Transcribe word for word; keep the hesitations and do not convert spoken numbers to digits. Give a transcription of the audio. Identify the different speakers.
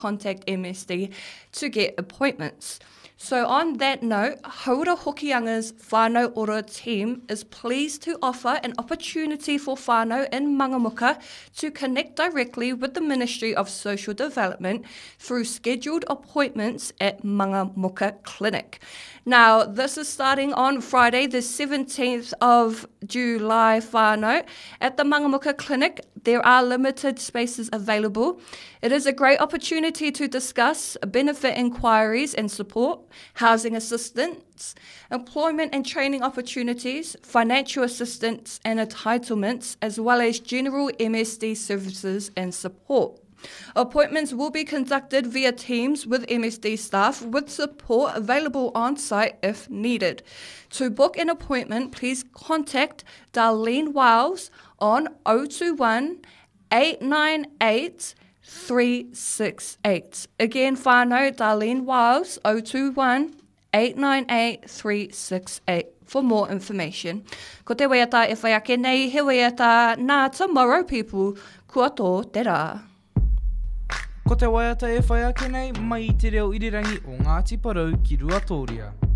Speaker 1: contact M S D to get appointments. So on that note, Haura Hokianga's whānau ora team is pleased to offer an opportunity for whānau in Mangamuka to connect directly with the Ministry of Social Development through scheduled appointments at Mangamuka Clinic. Now, this is starting on Friday, the seventeenth of July, whānau. At the Mangamuka Clinic, there are limited spaces available. It is a great opportunity to discuss benefit inquiries and support, housing assistance, employment and training opportunities, financial assistance and entitlements, as well as general M S D services and support. Appointments will be conducted via Teams with M S D staff with support available on site if needed. To book an appointment, please contact Darlene Wiles on zero two one, eight nine eight, three six eight. Again, whānau, Darlene Wiles, zero two one, eight nine eight, three six eight for more information. Ko te waiata e whai ake nei, he waiata nā tomorrow people, kua tō te rā.
Speaker 2: Ko te waiata e whai ake nei, mai i te reo irirangi o Ngāti Porou ki Ruatoria.